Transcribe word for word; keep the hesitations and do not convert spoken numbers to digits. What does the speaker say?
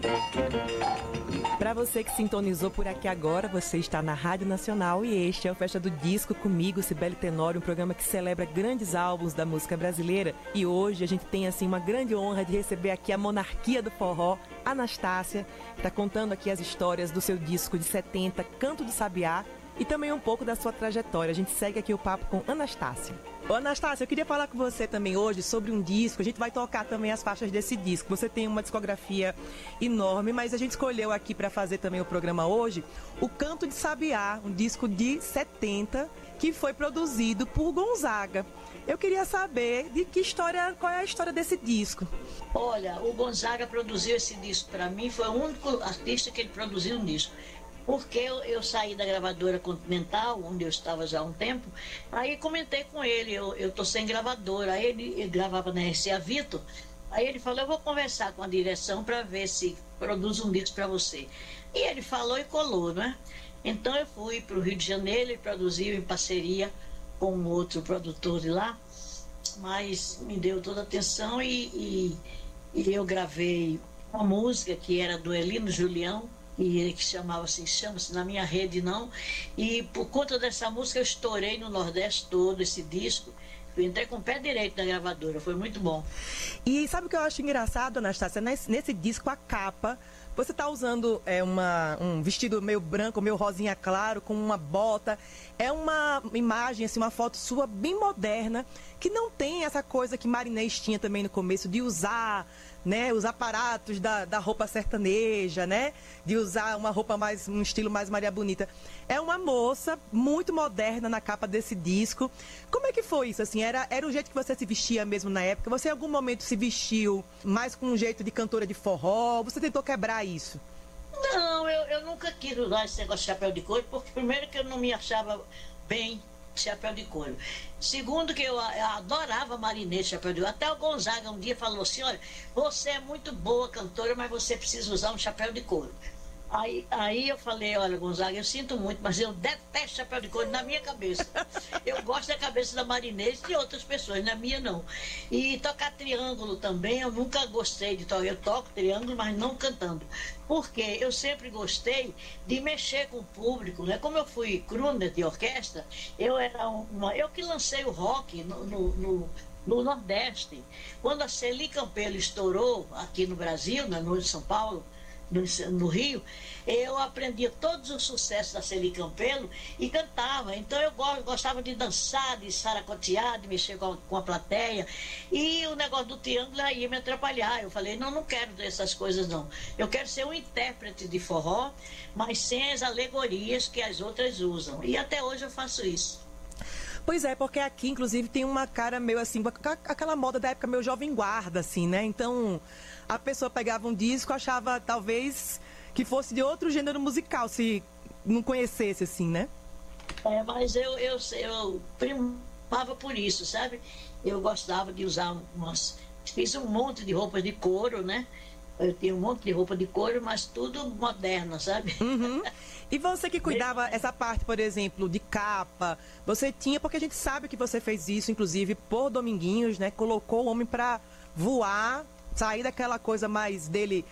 Para você que sintonizou por aqui agora, você está na Rádio Nacional e este é o Festa do Disco comigo, Cibele Tenório, um programa que celebra grandes álbuns da música brasileira. E hoje a gente tem assim uma grande honra de receber aqui a monarquia do forró, Anastácia, que está contando aqui as histórias do seu disco de setenta, Canto do Sabiá, e também um pouco da sua trajetória. A gente segue aqui o papo com Anastácia. Ô Anastácia, eu queria falar com você também hoje sobre um disco. A gente vai tocar também as faixas desse disco. Você tem uma discografia enorme, mas a gente escolheu aqui para fazer também o programa hoje o Canto de Sabiá, um disco de setenta que foi produzido por Gonzaga. Eu queria saber de que história, qual é a história desse disco. Olha, o Gonzaga produziu esse disco para mim, foi o único artista que ele produziu um disco. Porque eu, eu saí da gravadora Continental, onde eu estava já há um tempo, aí comentei com ele, eu, eu tô sem gravadora, aí ele, ele gravava na R C A Vitor, aí ele falou, eu vou conversar com a direção para ver se produz um disco para você. E ele falou e colou, né? Então eu fui para o Rio de Janeiro, ele produziu em parceria com outro produtor de lá, mas me deu toda a atenção e, e, e eu gravei uma música que era do Elino Julião, e que chamava assim, chama-se Na Minha Rede Não, e por conta dessa música eu estourei no Nordeste todo esse disco. Eu entrei com o pé direito na gravadora, foi muito bom. E sabe o que eu acho engraçado, Anastácia? Nesse, nesse disco, a capa, você tá usando é, uma, um vestido meio branco, meio rosinha claro, com uma bota. É uma imagem, assim, uma foto sua bem moderna, que não tem essa coisa que Marinês tinha também no começo, de usar, né, os aparatos da, da roupa sertaneja, né, de usar uma roupa mais, um estilo mais Maria Bonita. É uma moça muito moderna na capa desse disco. Como é que foi isso, assim? Era, era o jeito que você se vestia mesmo na época? Você em algum momento se vestiu mais com um jeito de cantora de forró? Você tentou quebrar isso? Não, eu, eu nunca quis usar esse negócio de chapéu de couro, porque primeiro que eu não me achava bem de chapéu de couro. Segundo que eu, eu adorava Marinês, chapéu de couro. Até o Gonzaga um dia falou assim, olha, você é muito boa cantora, mas você precisa usar um chapéu de couro. Aí, aí eu falei, olha, Gonzaga, eu sinto muito, mas eu detesto chapéu de couro na minha cabeça. Eu gosto da cabeça da Marinês e de outras pessoas, na minha não. E tocar triângulo também, eu nunca gostei de tocar. Eu toco triângulo, mas não cantando. Porque eu sempre gostei de mexer com o público, né? Como eu fui crooner de orquestra, eu era uma... Eu que lancei o rock no... no, no no Nordeste. Quando a Celi Campelo estourou aqui no Brasil, na noite de São Paulo, No, no Rio, eu aprendia todos os sucessos da Celi Campelo e cantava. Então eu gostava de dançar, de saracotear, de mexer com a, com a plateia. E o negócio do triângulo aí ia me atrapalhar. Eu falei, não, não quero essas coisas não. Eu quero ser um intérprete de forró, mas sem as alegorias que as outras usam. E até hoje eu faço isso. Pois é, porque aqui, inclusive, tem uma cara meio assim, aquela moda da época meio jovem guarda, assim, né? Então, a pessoa pegava um disco, achava, talvez, que fosse de outro gênero musical, se não conhecesse, assim, né? É, mas eu, eu, eu primava por isso, sabe? Eu gostava de usar umas... Fiz um monte de roupas de couro, né? Eu tinha um monte de roupa de couro, mas tudo moderno, sabe? Uhum. E você que cuidava essa parte, por exemplo, de capa, você tinha, porque a gente sabe que você fez isso, inclusive, por Dominguinhos, né? Colocou o homem pra voar, sair daquela coisa mais dele